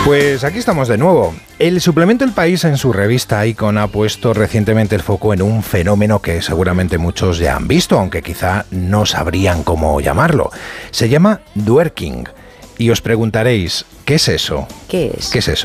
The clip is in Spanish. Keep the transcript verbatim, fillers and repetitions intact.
Pues aquí estamos de nuevo. El suplemento El País en su revista Icon ha puesto recientemente el foco en un fenómeno que seguramente muchos ya han visto, aunque quizá no sabrían cómo llamarlo. Se llama twerking. Y os preguntaréis, ¿qué es eso? ¿Qué es? ¿Qué es eso?